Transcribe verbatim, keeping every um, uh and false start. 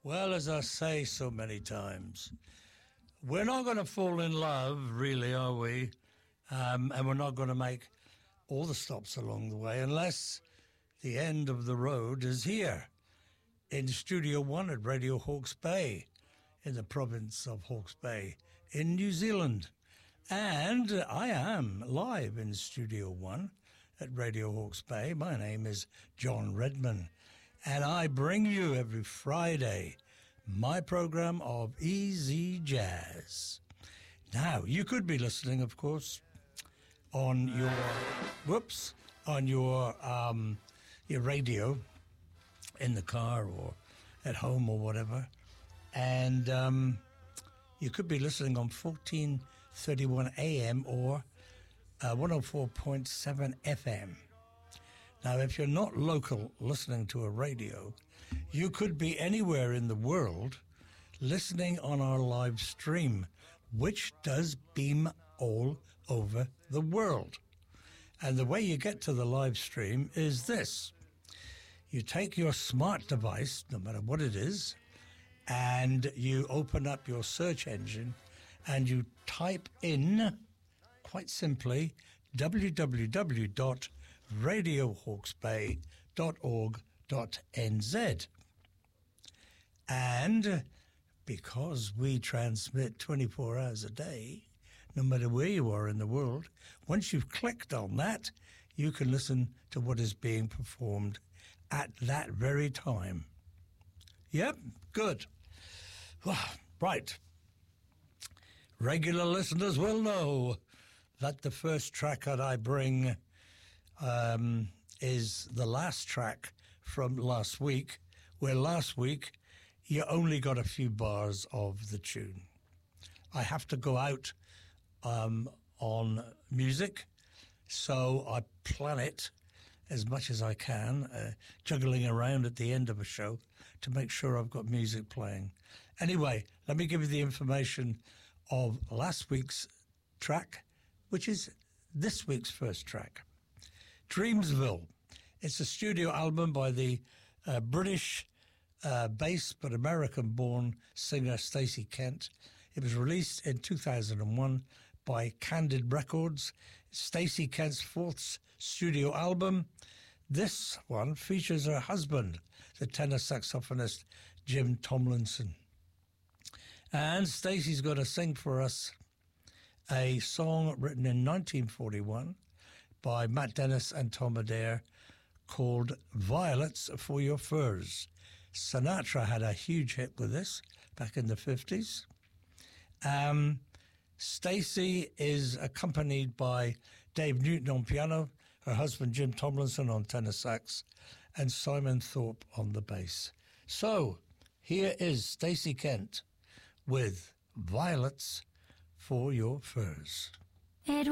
Well, as I say so many times, we're not going to fall in love, really, are we? Um, and we're not going to make all the stops along the way unless the end of the road is here in Studio One at Radio Hawke's Bay in the province of Hawke's Bay in New Zealand. And I am live in Studio One at Radio Hawke's Bay. My name is John Redman, and I bring you every Friday my program of Easy Jazz. Now, you could be listening, of course, on your whoops on your um, your radio in the car or at home or whatever, and um, you could be listening on fourteen thirty-one A M or uh, one oh four point seven F M. Now, if you're not local listening to a radio, you could be anywhere in the world listening on our live stream, which does beam all over the world. And the way you get to the live stream is this. You take your smart device, no matter what it is, and you open up your search engine and you type in, quite simply, w w w dot radio hawke's bay dot org dot n z. And because we transmit twenty-four hours a day, no matter where you are in the world, once you've clicked on that, you can listen to what is being performed at that very time. Yep, good. Right. Regular listeners will know that the first track that I bring um, is the last track from last week, where last week you only got a few bars of the tune. I have to go out um, on music, so I plan it as much as I can, uh, juggling around at the end of a show to make sure I've got music playing. Anyway, let me give you the information of last week's track, which is this week's first track. Dreamsville. It's a studio album by the uh, British uh, bass but American-born singer Stacey Kent. It was released in two thousand one by Candid Records. Stacey Kent's fourth studio album. This one features her husband, the tenor saxophonist Jim Tomlinson. And Stacey's going to sing for us a song written in nineteen forty-one by Matt Dennis and Tom Adair called Violets for Your Furs. Sinatra had a huge hit with this back in the fifties. Um, Stacey is accompanied by Dave Newton on piano, her husband Jim Tomlinson on tenor sax, and Simon Thorpe on the bass. So, here is Stacey Kent with Violets for Your Furs. It